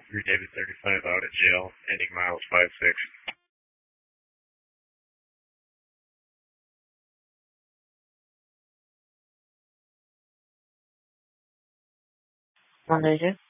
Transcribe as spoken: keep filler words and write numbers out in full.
three David thirty-five out of jail, ending miles five six. One day,